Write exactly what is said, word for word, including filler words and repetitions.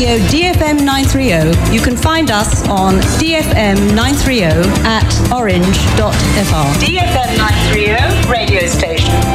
Radio D F M nine thirty. You can find us on D F M nine thirty at orange dot f r. D F M nine thirty radio station.